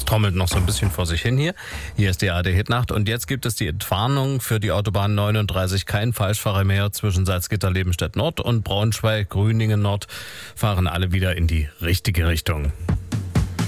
trommelt noch so ein bisschen vor sich hin hier. Hier ist die ARD Hitnacht und jetzt gibt es die Entwarnung für die Autobahn 39. Kein Falschfahrer mehr zwischen Salzgitter, Lebenstedt Nord und Braunschweig, Grüningen Nord. Fahren alle wieder in die richtige Richtung.